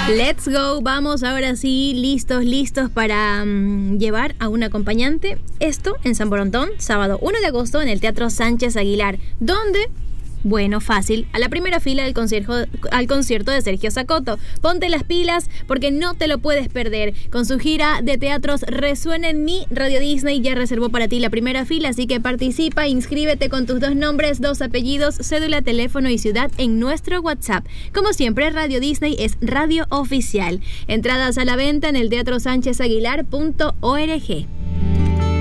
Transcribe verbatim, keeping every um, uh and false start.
Let's go, vamos ahora sí, listos, listos para um, llevar a un acompañante. Esto en San Borondón, sábado uno de agosto en el Teatro Sánchez Aguilar, donde... Bueno, fácil, a la primera fila del concierto, al concierto de Sergio Sacoto. Ponte las pilas porque no te lo puedes perder. Con su gira de teatros Resuena en mí, Radio Disney ya reservó para ti la primera fila, así que participa, inscríbete con tus dos nombres, dos apellidos, cédula, teléfono y ciudad en nuestro WhatsApp. Como siempre, Radio Disney es radio oficial. Entradas a la venta en el teatro sánchez aguilar punto org.